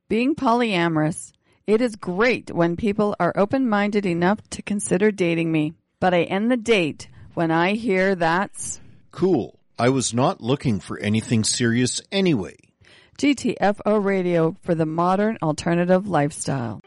Being polyamorous, it is great when people are open-minded enough to consider dating me. But I end the date when I hear that's... Cool. I was not looking for anything serious anyway. GTFO Radio for the modern alternative lifestyle.